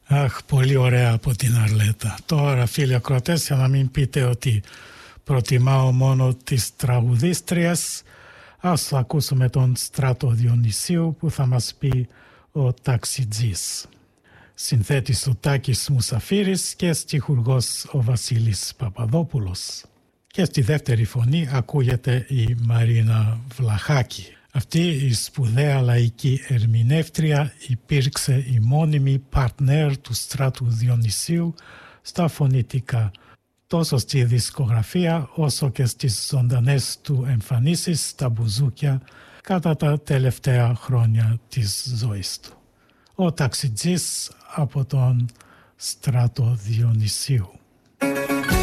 Αχ, πολύ ωραία από την Αρλέτα. Τώρα, φίλοι ακροατές, για να μην πείτε ότι προτιμάω μόνο τις τραγουδίστριες, ας ακούσουμε τον Στράτο Διονυσίου που θα μας πει ο Ταξιτζής. Συνθέτης ο Τάκης Μουσαφίρης και στιχουργός ο Βασίλης Παπαδόπουλος. Και στη δεύτερη φωνή ακούγεται η Μαρίνα Βλαχάκη. Αυτή η σπουδαία λαϊκή ερμηνεύτρια υπήρξε η μόνιμη παρτνέρ του Στράτου Διονυσίου στα φωνητικά, τόσο στη δισκογραφία όσο και στις ζωντανές του εμφανίσεις στα μπουζούκια κατά τα τελευταία χρόνια της ζωής του. Ο Ταξιτζής από τον Στράτο Διονυσίου.